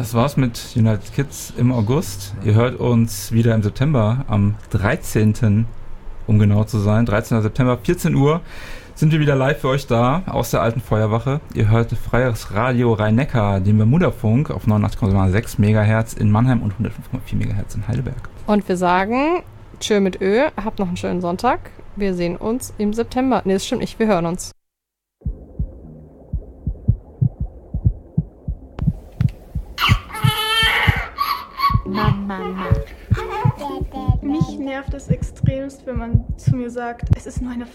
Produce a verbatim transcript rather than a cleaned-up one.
Das war's mit United Kids im August. Ihr hört uns wieder im September, am dreizehnten um genau zu sein. dreizehnten September, vierzehn Uhr, sind wir wieder live für euch da, aus der alten Feuerwache. Ihr hört Freies Radio Rhein-Neckar, den Bermuda-Funk auf neunundachtzig Komma sechs Megahertz in Mannheim und hundertfünf Komma vier Megahertz in Heidelberg. Und wir sagen, tschö mit Ö, habt noch einen schönen Sonntag. Wir sehen uns im September. Ne, das stimmt nicht, wir hören uns. Mich nervt es extremst, wenn man zu mir sagt, es ist nur eine